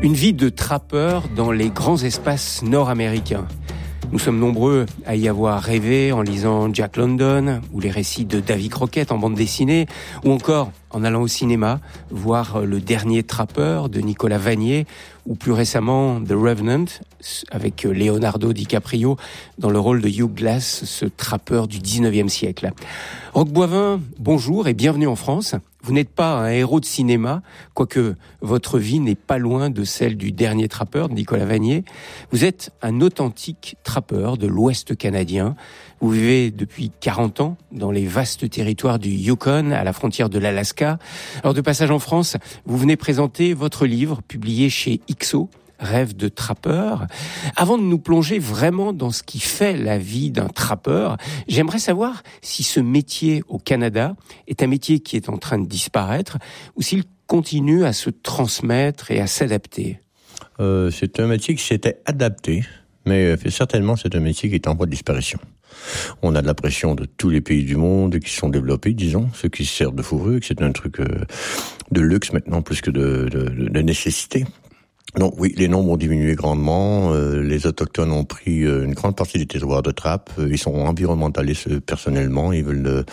Une vie de trappeur dans les grands espaces nord-américains. Nous sommes nombreux à y avoir rêvé en lisant Jack London ou les récits de Davy Crockett en bande dessinée, ou encore en allant au cinéma, voir Le Dernier Trappeur de Nicolas Vanier, ou plus récemment The Revenant, avec Leonardo DiCaprio dans le rôle de Hugh Glass, ce trappeur du 19e siècle. Roch Boivin, bonjour et bienvenue en France. Vous n'êtes pas un héros de cinéma, quoique votre vie n'est pas loin de celle du Dernier Trappeur de Nicolas Vanier. Vous êtes un authentique trappeur de l'Ouest canadien. Vous vivez depuis 40 ans dans les vastes territoires du Yukon, à la frontière de l'Alaska. Alors de passage en France, vous venez présenter votre livre, publié chez IXO, Rêve de trappeur. Avant de nous plonger vraiment dans ce qui fait la vie d'un trappeur, j'aimerais savoir si ce métier au Canada est un métier qui est en train de disparaître ou s'il continue à se transmettre et à s'adapter. C'est un métier qui s'était adapté, mais certainement c'est un métier qui est en voie de disparition. On a de la pression de tous les pays du monde qui sont développés, disons, ceux qui se servent de fourrure, que c'est un truc de luxe maintenant plus que de nécessité. Donc oui, les nombres ont diminué grandement, les autochtones ont pris une grande partie des territoires de trappe, ils sont environnementalistes personnellement, ils veulent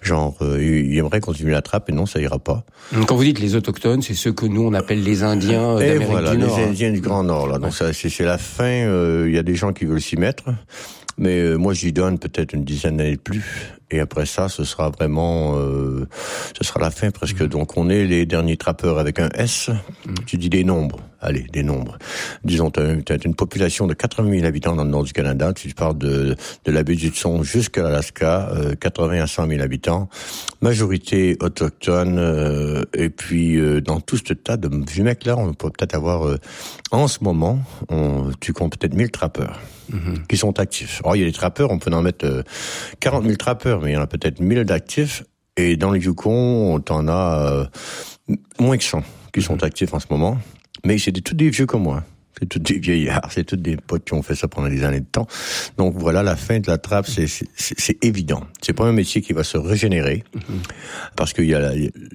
ils aimeraient continuer la trappe et non, ça ira pas. Quand vous dites les autochtones, c'est ceux que nous on appelle les Indiens d'Amérique du Nord. Les Indiens du Grand Nord là. Donc ça c'est la fin, il y a des gens qui veulent s'y mettre. Mais moi, j'y donne peut-être une dizaine d'années de plus. Et après ça, ce sera vraiment... ce sera la fin presque. Donc, on est les derniers trappeurs avec un S. Tu dis des nombres. Allez, des nombres. Disons, t'as une population de 80 000 habitants dans le nord du Canada. Tu parles de la baie d'Hudson jusqu'à l'Alaska. 80 à 100 000 habitants. Majorité autochtone. Et puis, dans tout ce tas de vieux mecs-là, on peut peut-être avoir... en ce moment, tu comptes peut-être 1000 trappeurs. Qui sont actifs. Alors, il y a des trappeurs, on peut en mettre 40 000 trappeurs, mais il y en a peut-être 1000 d'actifs. Et dans le Yukon, t'en as moins que 100 qui sont actifs en ce moment. Mais c'est tous des vieux comme moi. C'est tous des vieillards, c'est tous des potes qui ont fait ça pendant des années de temps. Donc voilà, la fin de la trappe, c'est évident. C'est pas un métier qui va se régénérer, parce qu'il y a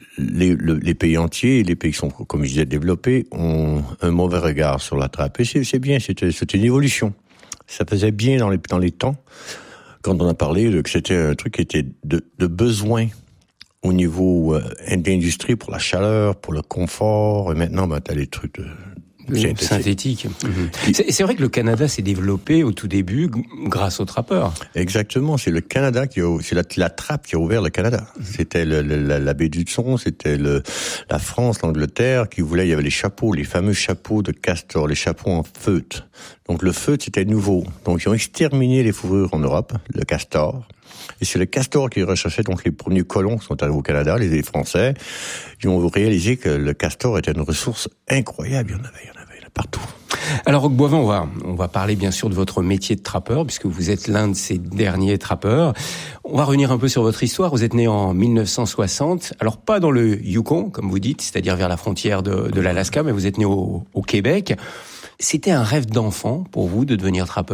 les pays entiers, les pays qui sont, comme je disais, développés, ont un mauvais regard sur la trappe. Et c'est bien, c'est une évolution. Ça faisait bien dans les temps, quand on a parlé que c'était un truc qui était de besoin au niveau d'industrie pour la chaleur, pour le confort, et maintenant, t'as les trucs synthétique. C'est vrai que le Canada s'est développé au tout début grâce aux trappeurs. Exactement, c'est le Canada c'est la trappe qui a ouvert le Canada. C'était la baie d'Hudson, c'était la France, l'Angleterre qui voulait, il y avait les chapeaux, les fameux chapeaux de castor, les chapeaux en feutre. Donc le feutre c'était nouveau. Donc ils ont exterminé les fourrures en Europe, le castor. Et c'est le castor qui recherchait, donc les premiers colons qui sont arrivés au Canada, les Français, ils ont réalisé que le castor était une ressource incroyable. Il y en avait partout. Alors, Roch Boivin, on va parler bien sûr de votre métier de trappeur, puisque vous êtes l'un de ces derniers trappeurs. On va revenir un peu sur votre histoire. Vous êtes né en 1960. Alors, pas dans le Yukon, comme vous dites, c'est-à-dire vers la frontière de l'Alaska, mais vous êtes né au Québec. C'était un rêve d'enfant pour vous de devenir trappeur ?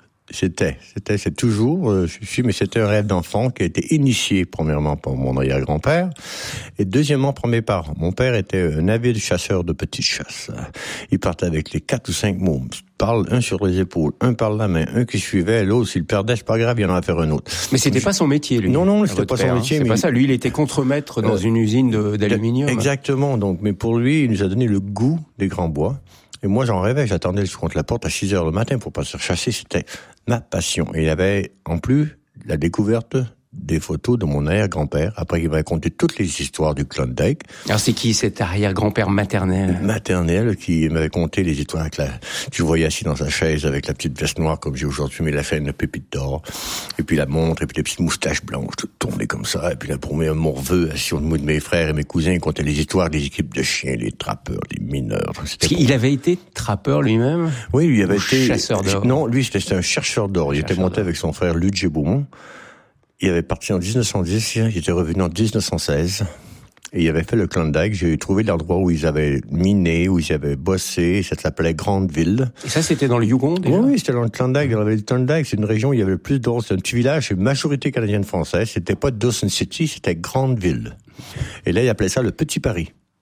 C'est toujours, mais c'était un rêve d'enfant qui a été initié premièrement par mon arrière-grand-père et deuxièmement par mes parents. Mon père était un avide chasseur de petites chasses. Il partait avec les 4 ou 5 mômes. Parle un sur les épaules, un par la main, un qui suivait, l'autre s'il perdait, c'est pas grave, il y en a à faire un autre. Mais c'était pas son métier, lui. Non, c'était pas son métier. C'est pas ça. Lui, il était contremaître dans une usine d'aluminium. Exactement. Donc, mais pour lui, il nous a donné le goût des grands bois. Et moi, j'en rêvais, j'attendais contre la porte à 6 heures le matin pour pas se chasser, c'était ma passion. Et il y avait, en plus, la découverte des photos de mon arrière-grand-père. Après, il m'a raconté toutes les histoires du Klondike. Alors, c'est qui cet arrière-grand-père maternel? Maternel, qui m'avait conté les histoires avec tu le voyais assis dans sa chaise avec la petite veste noire comme j'ai aujourd'hui, mais la chaîne de pépites d'or. Et puis la montre, et puis les petites moustaches blanches, toutes tombées comme ça. Et puis là, pour mes morveux, assis au milieu de mes frères et mes cousins, il contait les histoires des équipes de chiens, les trappeurs, les mineurs. Il avait été trappeur lui-même? Oui, lui avait été chasseur d'or. Non, lui, c'était un chercheur d'or. Il était monté avec son frère Ludger Beaumont. Il avait parti en 1910, il était revenu en 1916, et il avait fait le Klondike. J'ai trouvé l'endroit où ils avaient miné, où ils avaient bossé, ça s'appelait Grandeville. Et ça, c'était dans le Yukon, déjà? Oui, c'était dans le Klondike. Le Klondike, c'est une région où il y avait le plus d'or. C'est un petit village, c'est une majorité canadienne-française. C'était pas Dawson City, c'était Grandeville. Et là, ils appelaient ça le Petit Paris.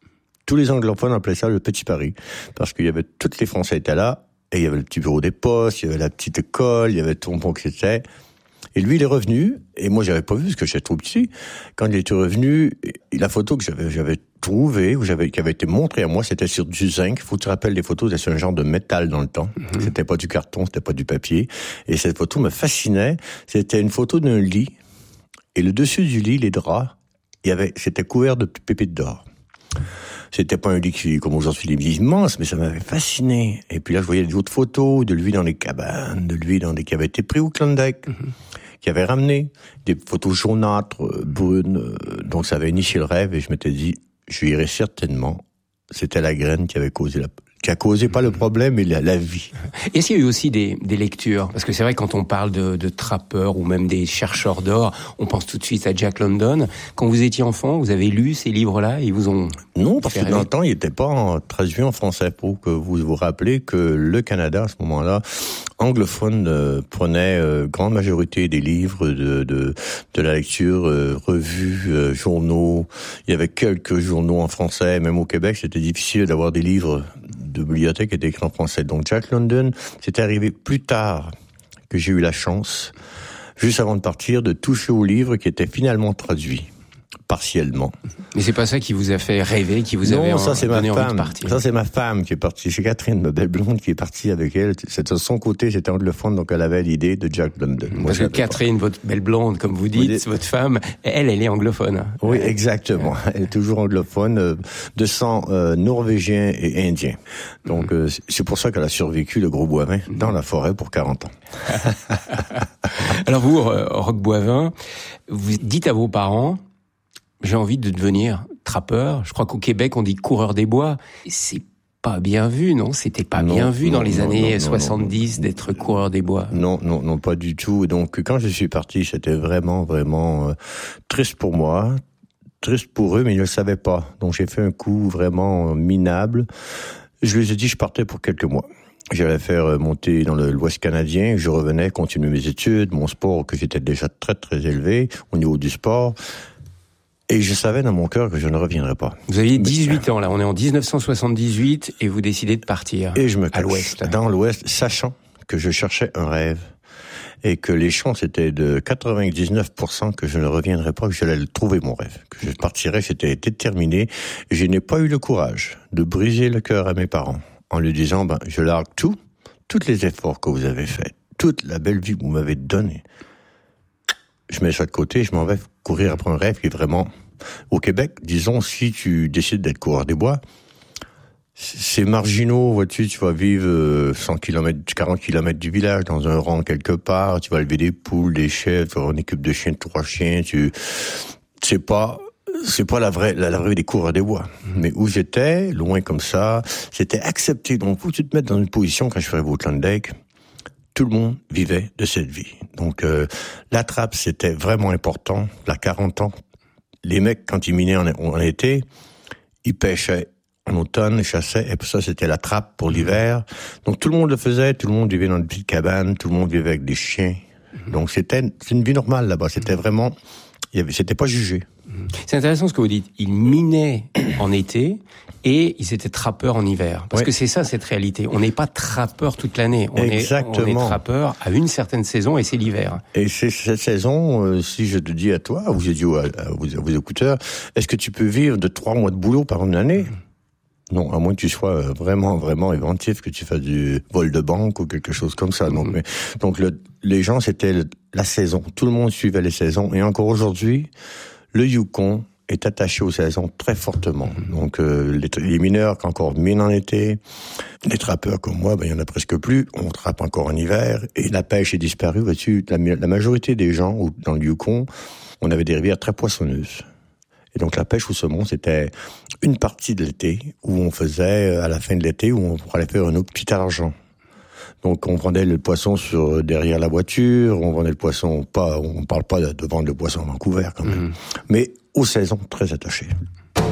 Tous les anglophones appelaient ça le Petit Paris, parce qu'il y avait, tous les Français étaient là, et il y avait le petit bureau des postes, il y avait la petite école, il y avait tout le monde qui était. Et lui, il est revenu, et moi, j'avais pas vu, parce que j'étais trop petit. Quand il était revenu, la photo que j'avais trouvée, qui avait été montrée à moi, c'était sur du zinc. Faut que tu te rappelles, les photos, c'était sur un genre de métal dans le temps. Mm-hmm. C'était pas du carton, c'était pas du papier. Et cette photo me fascinait. C'était une photo d'un lit, et le dessus du lit, les draps, c'était couvert de pépites d'or. C'était pas un lit comme aujourd'hui, les immenses, mais ça m'avait fasciné. Et puis là, je voyais d'autres photos de lui dans les cabanes, qui avait été pris au Klondike, qui avait ramené des photos jaunâtres, brunes. Donc ça avait initié le rêve et je m'étais dit, je irais certainement. C'était la graine qui a causé pas le problème, mais la vie. Est-ce qu'il y a eu aussi des lectures? Parce que c'est vrai, quand on parle de trappeurs ou même des chercheurs d'or, on pense tout de suite à Jack London. Quand vous étiez enfant, vous avez lu ces livres-là et ils vous ont... Non, parce que dans le temps, il n'était pas traduit en français. Pour que vous vous rappelez que le Canada, à ce moment-là, anglophone, prenait grande majorité des livres de la lecture, revues, journaux. Il y avait quelques journaux en français. Même au Québec, c'était difficile d'avoir des livres de bibliothèque qui étaient écrits en français. Donc Jack London, c'est arrivé plus tard que j'ai eu la chance, juste avant de partir, de toucher au livre qui était finalement traduit. Partiellement. Mais c'est pas ça qui vous a fait rêver, qui vous avait donné envie de partir? Ça, c'est ma femme qui est partie. C'est Catherine, ma belle blonde, qui est partie avec elle. C'était de son côté, c'était anglophone, donc elle avait l'idée de Jack London. Parce que Catherine, votre belle blonde, comme vous dites, votre femme, elle est anglophone. Oui, exactement. Elle est toujours anglophone, de sang norvégien et indien. Donc, c'est pour ça qu'elle a survécu, le Gros Boivin, dans la forêt pour 40 ans. Alors vous, Roch Boivin, vous dites à vos parents, j'ai envie de devenir trappeur. Je crois qu'au Québec, on dit coureur des bois. C'est pas bien vu, non? C'était pas bien vu dans les années 70 d'être coureur des bois. Non, pas du tout. Donc, quand je suis parti, c'était vraiment, vraiment triste pour moi. Triste pour eux, mais ils ne le savaient pas. Donc, j'ai fait un coup vraiment minable. Je les ai dit, je partais pour quelques mois. J'allais faire monter dans l'Ouest canadien, je revenais, continuer mes études, mon sport, que j'étais déjà très, très élevé au niveau du sport. Et je savais dans mon cœur que je ne reviendrais pas. Vous aviez 18 ans, là. On est en 1978 et vous décidez de partir. Et je me à l'Ouest. Dans l'Ouest, sachant que je cherchais un rêve et que les chances étaient de 99% que je ne reviendrais pas, que j'allais trouver mon rêve, que je partirais, j'étais déterminé. Et je n'ai pas eu le courage de briser le cœur à mes parents en lui disant, je largue tous les efforts que vous avez faits, toute la belle vie que vous m'avez donnée. Je mets ça de côté, je m'en vais courir après un rêve qui est vraiment... Au Québec, disons, si tu décides d'être coureur des bois, c'est marginaux, vois-tu, tu vas vivre 100 km, 40 km du village, dans un rang quelque part, tu vas élever des poules, des chèvres, tu vas avoir une équipe de chiens, 3 chiens, c'est pas la vraie des coureurs des bois. Mais où j'étais, loin comme ça, c'était accepté. Donc, faut que tu te mettes dans une position, quand je ferais au Klondike, tout le monde vivait de cette vie. Donc, la trappe, c'était vraiment important. À 40 ans, les mecs, quand ils minaient en été, ils pêchaient en automne, ils chassaient, et puis ça, c'était la trappe pour l'hiver. Donc, tout le monde le faisait, tout le monde vivait dans une petite cabane, tout le monde vivait avec des chiens. Donc, c'est une vie normale là-bas. C'était vraiment... C'était pas jugé. C'est intéressant ce que vous dites. Ils minaient en été et ils étaient trappeurs en hiver. Parce que c'est ça, cette réalité. On n'est pas trappeur toute l'année. On est trappeur à une certaine saison et c'est l'hiver. Et c'est cette saison, si je te dis à toi, ou j'ai dit à vos écouteurs, est-ce que tu peux vivre de 3 mois de boulot par une année? Non, à moins que tu sois vraiment, vraiment inventif, que tu fasses du vol de banque ou quelque chose comme ça. Donc les gens, c'était la saison. Tout le monde suivait les saisons. Et encore aujourd'hui, le Yukon est attaché aux saisons très fortement. Donc les mineurs qui encore minent en été, les trappeurs comme moi, il y en a presque plus. On trappe encore en hiver. Et la pêche est disparue. Vois-tu, la majorité des gens dans le Yukon, on avait des rivières très poissonneuses. Et donc la pêche au saumon, c'était une partie de l'été où on faisait, à la fin de l'été, où on allait faire un autre petit argent. Donc on vendait le poisson derrière la voiture, on vendait le poisson on parle pas de vendre le poisson à Vancouver quand même, mais aux saisons très attachées.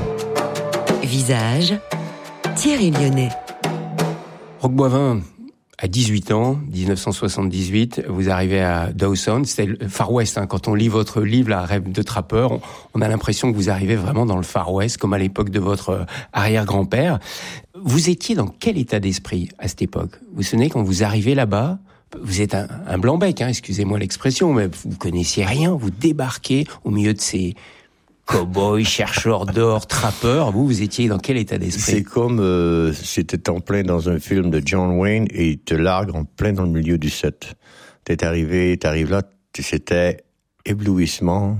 Visage, Thierry Lyonnais. Roch Boivin, à 18 ans, 1978, vous arrivez à Dawson, c'était le Far West. Quand on lit votre livre, La Rêve de trappeur, on a l'impression que vous arrivez vraiment dans le Far West, comme à l'époque de votre arrière-grand-père. Vous étiez dans quel état d'esprit à cette époque? Vous vous souvenez, quand vous arrivez là-bas, vous êtes un blanc-bec, excusez-moi l'expression, mais vous connaissiez rien, vous débarquez au milieu de ces cow-boys, chercheurs d'or, trappeurs. Vous étiez dans quel état d'esprit? C'est comme c'était en plein dans un film de John Wayne et il te largue en plein dans le milieu du set. T'arrives là, c'était éblouissement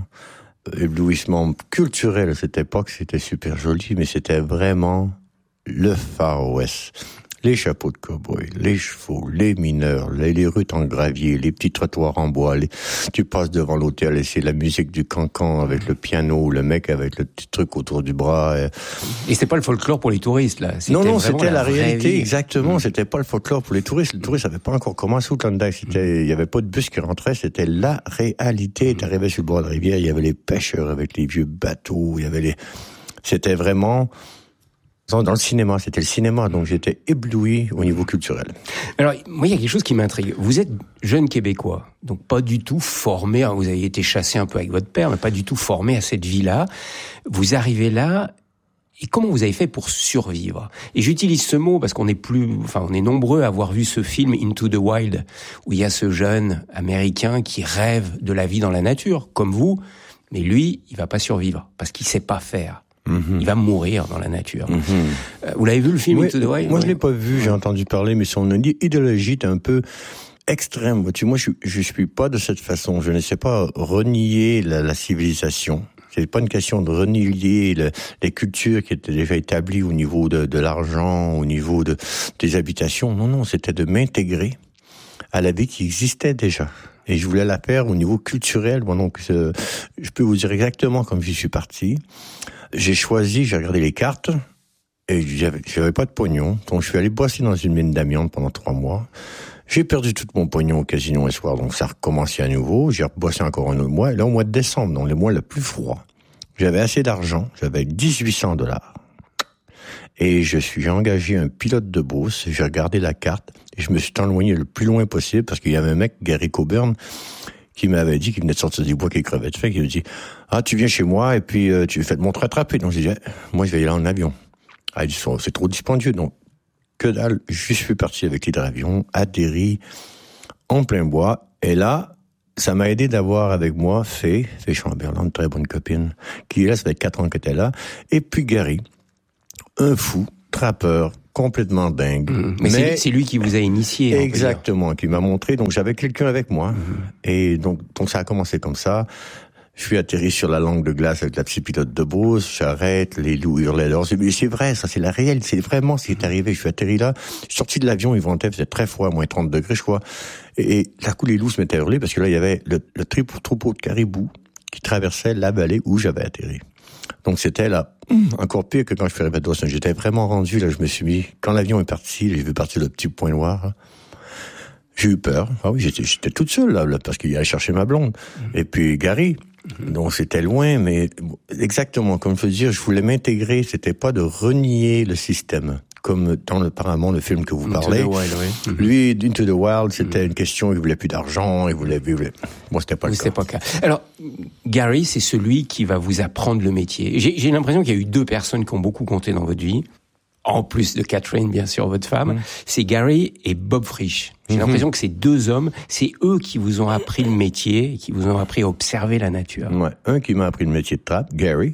culturel à cette époque, c'était super joli, mais c'était vraiment le Far West. Les chapeaux de cow-boy, les chevaux, les mineurs, les rues en gravier, les petits trottoirs en bois, tu passes devant l'hôtel et c'est la musique du cancan avec le piano, le mec avec le petit truc autour du bras. Et c'était pas le folklore pour les touristes, là. Non, c'était la réalité, exactement. C'était pas le folklore pour les touristes. Le touriste avait pas encore commencé au Klondike. Il y avait pas de bus qui rentrait, c'était la réalité. T'arrivais sur le bord de la rivière, il y avait les pêcheurs avec les vieux bateaux, c'était vraiment... Dans le cinéma, c'était le cinéma, donc j'étais ébloui au niveau culturel. Alors, moi, il y a quelque chose qui m'intrigue. Vous êtes jeune Québécois, donc pas du tout formé, vous avez été chassé un peu avec votre père, mais pas du tout formé à cette vie-là. Vous arrivez là, et comment vous avez fait pour survivre? Et j'utilise ce mot parce on est nombreux à avoir vu ce film Into the Wild, où il y a ce jeune Américain qui rêve de la vie dans la nature, comme vous, mais lui, il va pas survivre, parce qu'il sait pas faire. Il va mourir dans la nature. Vous l'avez vu, le film Into the Wild? Moi, je l'ai pas vu, j'ai entendu parler, mais son idéologie est un peu extrême. Moi, je suis pas de cette façon. Je ne sais pas renier la civilisation. C'est pas une question de renier les cultures qui étaient déjà établies au niveau de l'argent, au niveau des habitations. Non, c'était de m'intégrer à la vie qui existait déjà. Et je voulais la faire au niveau culturel. Bon, donc, je peux vous dire exactement comme j'y suis parti. J'ai regardé les cartes, et j'avais pas de pognon. Donc, je suis allé bosser dans une mine d'amiante pendant 3 mois. J'ai perdu tout mon pognon au casino un soir, donc ça a recommencé à nouveau. J'ai bossé encore un autre mois. Et là, au mois de décembre, dans le mois le plus froid, j'avais assez d'argent. J'avais $1,800. Et je suis engagé un pilote de brousse. J'ai regardé la carte, et je me suis éloigné le plus loin possible, parce qu'il y avait un mec, Gary Coburn, qui m'avait dit, qu'il venait de sortir du bois, qui crevait de faim, qui me dit, tu viens chez moi, et puis tu fais de mon rattraper. Donc j'ai dit, moi je vais y aller en avion. Il dit, c'est trop dispendieux. Donc, que dalle, je suis parti avec l'hydravion, atterri en plein bois, et là, ça m'a aidé d'avoir avec moi Faye Chamberlain, une très bonne copine, qui là, ça fait 4 ans qu'elle était là, et puis Gary, un fou, trappeur, complètement dingue. Mais c'est lui qui vous a initié. Exactement, qui m'a montré. Donc j'avais quelqu'un avec moi. Et donc ça a commencé comme ça. Je suis atterri sur la langue de glace avec la petite pilote de brousse. J'arrête, les loups hurlaient dehors. Mais c'est vrai, ça c'est la réelle. C'est vraiment ce qui est arrivé. Je suis atterri là. Je suis sorti de l'avion, il ventait, c'était très froid, moins 30 degrés, je crois. Et d'un coup, les loups se mettaient à hurler parce que là, il y avait le troupeau de caribous qui traversait la vallée où j'avais atterri. Donc c'était là, encore pire que quand je suis arrivé à Dawson. J'étais vraiment rendu, là, je me suis mis, quand l'avion est parti, j'ai vu partir le petit point noir, là, j'ai eu peur. Ah oui, j'étais toute seule, là, parce qu'il allait chercher ma blonde. Et puis Gary, donc c'était loin, mais exactement, comme je veux dire, je voulais m'intégrer, c'était pas de renier le système. Comme dans apparemment le film que vous parlez. Into the Wild, oui. Lui, Into the Wild, c'était une question, il voulait plus d'argent, il voulait... Bon, c'était pas le cas. C'était pas le cas. Alors, Gary, c'est celui qui va vous apprendre le métier. J'ai l'impression qu'il y a eu 2 personnes qui ont beaucoup compté dans votre vie. En plus de Catherine, bien sûr, votre femme. C'est Gary et Bob Frisch. J'ai l'impression que ces 2 hommes, c'est eux qui vous ont appris le métier, qui vous ont appris à observer la nature. Ouais. Un qui m'a appris le métier de trappe, Gary,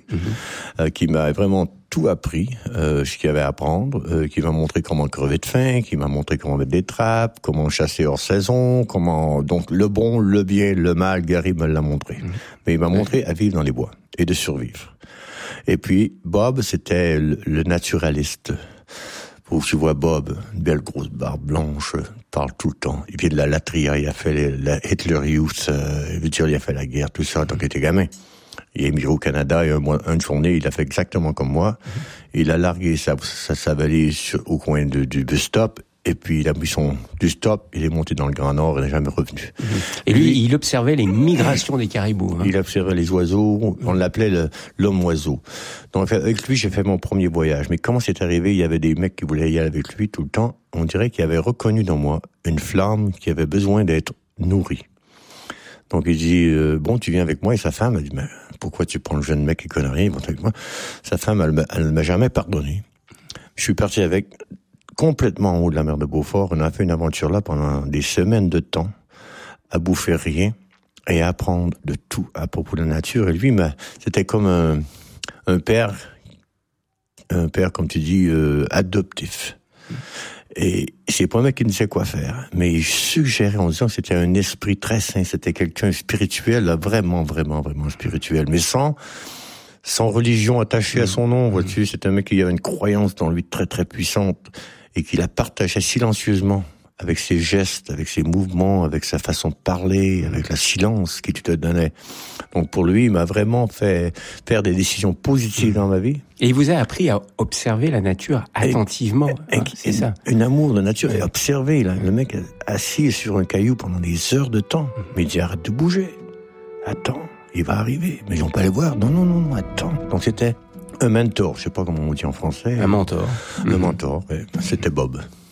qui m'a vraiment tout appris, ce qu'il y avait à apprendre, qui m'a montré comment crever de faim, qui m'a montré comment mettre des trappes, comment chasser hors saison, donc le bon, le bien, le mal, Gary me l'a montré. Mais il m'a montré à vivre dans les bois et de survivre. Et puis, Bob, c'était le naturaliste. Tu vois Bob, une belle grosse barbe blanche, parle tout le temps. Il vient de la Latria, il a fait la Hitler Youth, il a fait la guerre, tout ça, tant qu'il était gamin. Il est émigré au Canada, et une journée, il a fait exactement comme moi. Il a largué sa valise au coin du bus stop, Et puis il a mis du stop, il est monté dans le Grand Nord et n'est jamais revenu. Et lui, il observait les migrations des caribous. Il observait les oiseaux, on l'appelait l'homme oiseau. Donc avec lui, j'ai fait mon premier voyage. Mais comment c'est arrivé? Il y avait des mecs qui voulaient y aller avec lui tout le temps. On dirait qu'il avait reconnu dans moi une flamme qui avait besoin d'être nourrie. Donc il dit, bon, tu viens avec moi. Et sa femme, elle dit, mais pourquoi tu prends le jeune mec qui connaît rien, il monte avec moi? Sa femme, elle ne m'a jamais pardonné. Je suis parti avec, complètement en haut de la mer de Beaufort. On a fait une aventure là pendant des semaines de temps, à bouffer rien et à apprendre de tout à propos de la nature. Et lui, c'était comme un père, comme tu dis, adoptif. Et c'est pas un mec qui ne sait quoi faire, mais il suggérait en disant que c'était un esprit très sain, c'était quelqu'un spirituel, là, vraiment, vraiment, vraiment spirituel, mais sans religion attachée à son nom, vois-tu. C'est un mec qui avait une croyance dans lui très, très puissante et qui la partageait silencieusement avec ses gestes, avec ses mouvements, avec sa façon de parler, avec la silence qu'il te donnait. Donc pour lui, il m'a vraiment fait faire des décisions positives dans ma vie. Et il vous a appris à observer la nature attentivement. C'est ça. Un amour de nature et observer. Là. Le mec assis sur un caillou pendant des heures de temps. Mais il dit, arrête de bouger. Attends, il va arriver. Mais ils vont pas aller voir. Non, attends. Donc c'était un mentor. Je sais pas comment on dit en français. Un mentor. Un mentor. Ouais. C'était Bob.